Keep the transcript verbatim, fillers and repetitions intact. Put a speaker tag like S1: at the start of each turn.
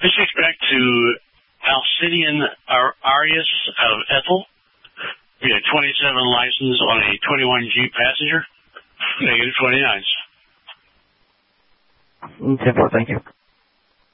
S1: This is back to Alcidian Ar- Arias of Ethel. We had twenty-seven license on a twenty-one Jeep passenger. Negative twenty-nines.
S2: ten four, thank you.